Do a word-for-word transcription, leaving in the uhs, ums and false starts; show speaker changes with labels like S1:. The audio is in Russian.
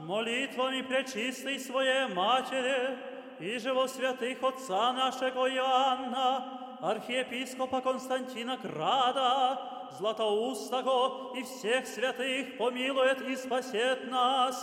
S1: молитвами пречистой Своей Матери и живо святых Отца нашего Иоанна, архиепископа Константина Града, Златоустого и всех святых помилует и спасет нас,